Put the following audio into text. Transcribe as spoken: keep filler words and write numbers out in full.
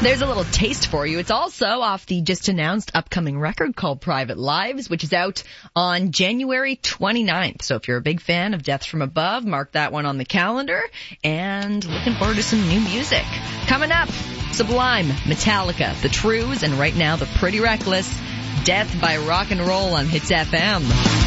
There's a little taste for you. It's also off the just announced upcoming record called Private Lives, which is out on January twenty-ninth. So if you're a big fan of Death from Above, mark that one on the calendar. And looking forward to some new music. Coming up, Sublime, Metallica, The Trues, and right now The Pretty Reckless, Death by Rock and Roll on Hits F M.